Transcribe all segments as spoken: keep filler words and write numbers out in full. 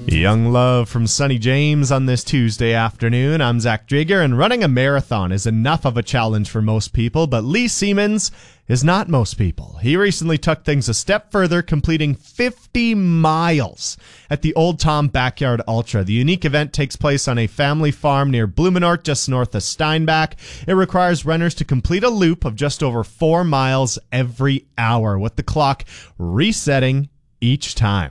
Young love from Sonny James on this Tuesday afternoon. I'm Zach Drager, and running a marathon is enough of a challenge for most people, but Lee Siemens is not most people. He recently took things a step further, completing fifty miles at the Old Tom Backyard Ultra. The unique event takes place on a family farm near Blumenort, just north of Steinbach. It requires runners to complete a loop of just over four miles every hour, with the clock resetting each time.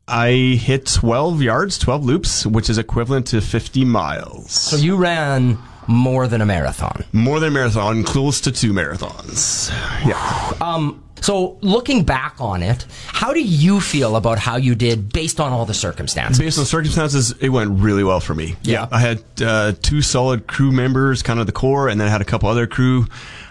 I hit twelve yards, twelve loops, which is equivalent to fifty miles. So you ran more than a marathon. More than a marathon, close to two marathons. Yeah. Um, so looking back on it, how do you feel about how you did based on all the circumstances? Based on circumstances, it went really well for me. Yeah. I had uh, two solid crew members, kind of the core, and then I had a couple other crew.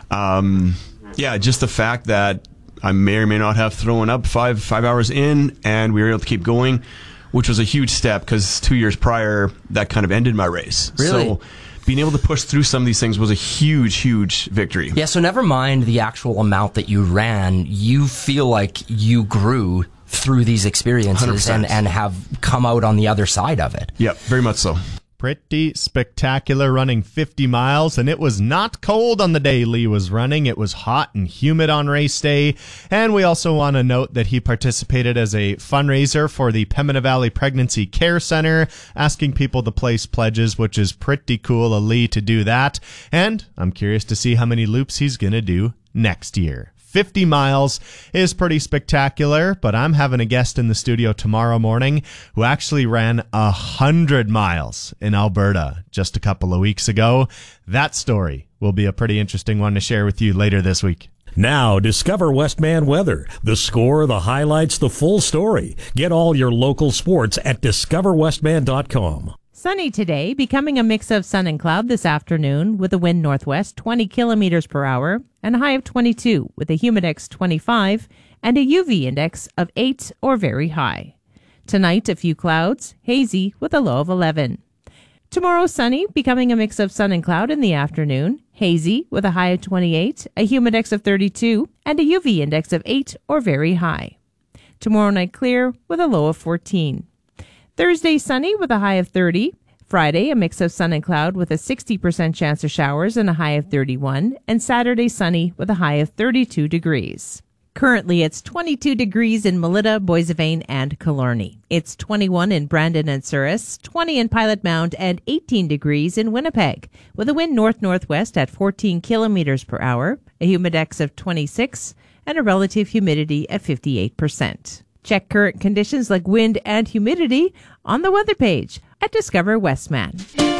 Um, yeah, just the fact that I may or may not have thrown up five five hours in, and we were able to keep going, which was a huge step because two years prior, that kind of ended my race. Really? So being able to push through some of these things was a huge, huge victory. Yeah, so never mind the actual amount that you ran, you feel like you grew through these experiences and, and have come out on the other side of it. Yep, very much so. Pretty spectacular, running fifty miles, and it was not cold on the day Lee was running. It was hot and humid on race day. And we also want to note that he participated as a fundraiser for the Pembina Valley Pregnancy Care Center, asking people to place pledges, which is pretty cool of Lee to do that. And I'm curious to see how many loops he's going to do next year. fifty miles is pretty spectacular, but I'm having a guest in the studio tomorrow morning who actually ran one hundred miles in Alberta just a couple of weeks ago. That story will be a pretty interesting one to share with you later this week. Now, discover Westman Weather. The score, the highlights, the full story. Get all your local sports at discover westman dot com. Sunny today, becoming a mix of sun and cloud this afternoon with a wind northwest twenty kilometers per hour and a high of twenty-two with a humidex twenty-five and a U V index of eight or very high. Tonight, a few clouds, hazy with a low of eleven. Tomorrow, sunny, becoming a mix of sun and cloud in the afternoon, hazy with a high of twenty-eight, a humidex of thirty-two, and a U V index of eight or very high. Tomorrow night, clear with a low of fourteen. Thursday, sunny with a high of thirty. Friday, a mix of sun and cloud with a sixty percent chance of showers and a high of thirty-one. And Saturday, sunny with a high of thirty-two degrees. Currently, it's twenty-two degrees in Melita, Boissevain, and Killarney. It's twenty-one in Brandon and Souris, twenty in Pilot Mound, and eighteen degrees in Winnipeg, with a wind north-northwest at fourteen kilometers per hour, a humidex of twenty-six, and a relative humidity of fifty-eight percent. Check current conditions like wind and humidity on the weather page at Discover Westman.